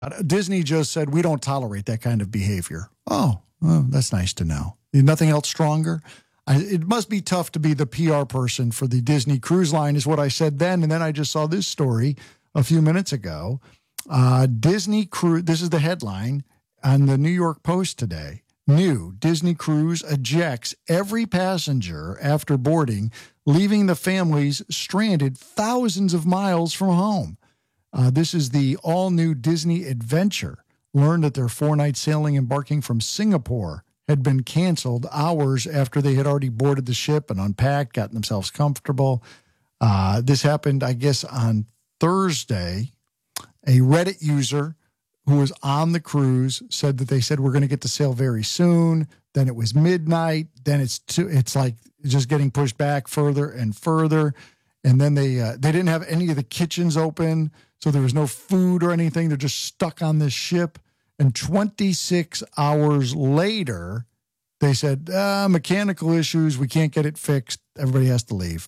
Disney just said, we don't tolerate that kind of behavior. Oh, well, that's nice to know. Nothing else stronger? It must be tough to be the PR person for the Disney Cruise Line is what I said then. And then I just saw this story a few minutes ago. Disney Cruise, this is the headline on the New York Post today. New Disney Cruise ejects every passenger after boarding, leaving the families stranded thousands of miles from home. This is the all-new Disney Adventure. Learned that their 4-night sailing embarking from Singapore had been canceled hours after they had already boarded the ship and unpacked, gotten themselves comfortable. This happened, I guess, on Thursday. A Reddit user who was on the cruise said that they said, we're going to get to sail very soon. Then it was midnight. Then it's like just getting pushed back further and further. And then they didn't have any of the kitchens open. So there was no food or anything. They're just stuck on this ship. And 26 hours later, they said, mechanical issues. We can't get it fixed. Everybody has to leave.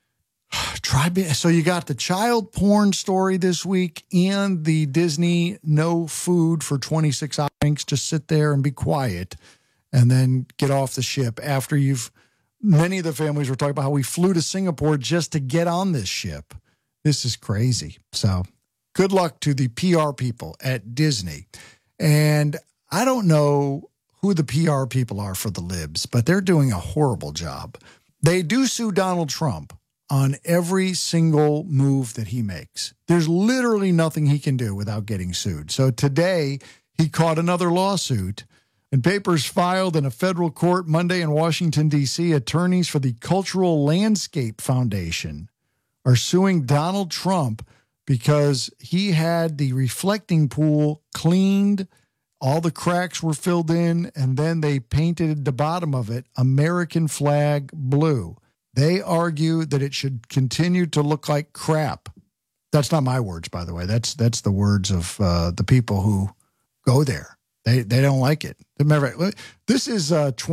So you got the child porn story this week and the Disney no food for 26 hours. Just sit there and be quiet and then get off the ship after many of the families were talking about how we flew to Singapore just to get on this ship. This is crazy. So good luck to the PR people at Disney. And I don't know who the PR people are for the libs, but they're doing a horrible job. They do sue Donald Trump on every single move that he makes. There's literally nothing he can do without getting sued. So today he caught another lawsuit. In papers filed in a federal court Monday in Washington, D.C., attorneys for the Cultural Landscape Foundation are suing Donald Trump because he had the reflecting pool cleaned, all the cracks were filled in, and then they painted the bottom of it American flag blue. They argue that it should continue to look like crap. That's not my words, by the way. That's the words of the people who go there. They don't like it. Remember, this is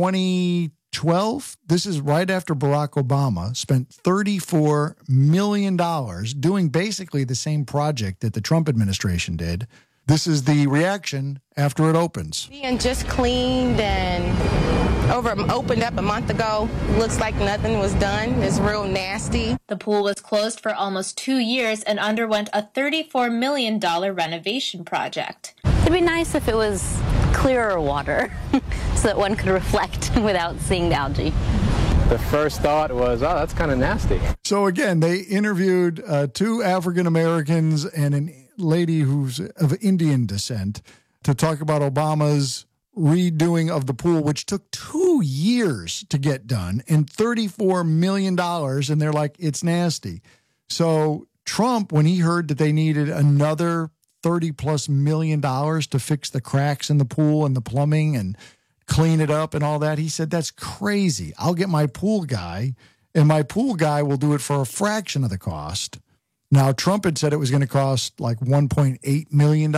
2012. This is right after Barack Obama spent $34 million doing basically the same project that the Trump administration did. This is the reaction after it opens. Being just cleaned and opened up a month ago. Looks like nothing was done. It's real nasty. The pool was closed for almost 2 years and underwent a $34 million renovation project. It'd be nice if it was clearer water so that one could reflect without seeing the algae. The first thought was, oh, that's kind of nasty. So again, they interviewed 2 African Americans and a lady who's of Indian descent to talk about Obama's redoing of the pool, which took 2 years to get done and $34 million. And they're like, it's nasty. So Trump, when he heard that they needed another $30+ million to fix the cracks in the pool and the plumbing and clean it up and all that, he said, that's crazy. I'll get my pool guy, and my pool guy will do it for a fraction of the cost. Now, Trump had said it was going to cost like $1.8 million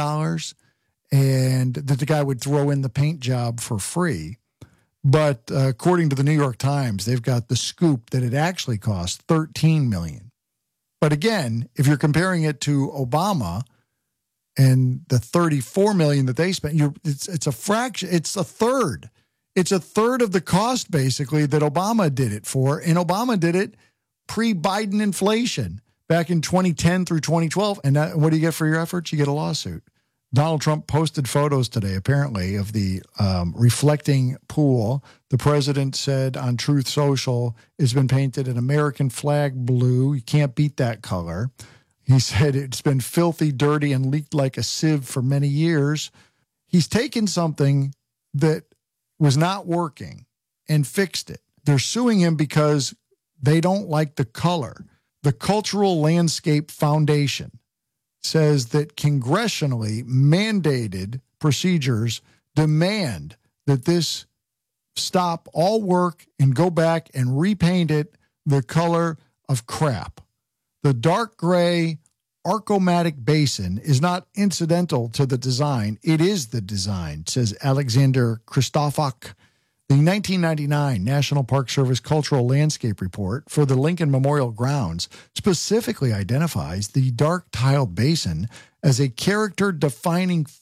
and that the guy would throw in the paint job for free. But according to the New York Times, they've got the scoop that it actually cost $13 million. But again, if you're comparing it to Obama and the $34 million that they spent, it's a fraction. It's a third. It's a third of the cost, basically, that Obama did it for. And Obama did it pre-Biden inflation back in 2010 through 2012. And what do you get for your efforts? You get a lawsuit. Donald Trump posted photos today, apparently, of the reflecting pool. The president said on Truth Social, it's been painted an American flag blue. You can't beat that color. He said it's been filthy, dirty, and leaked like a sieve for many years. He's taken something that was not working and fixed it. They're suing him because they don't like the color. The Cultural Landscape Foundation says that congressionally mandated procedures demand that this stop all work and go back and repaint it the color of crap. The dark gray Arcomatic basin is not incidental to the design. It is the design, says Alexander Christofak. The 1999 National Park Service Cultural Landscape Report for the Lincoln Memorial Grounds specifically identifies the dark tiled basin as a character-defining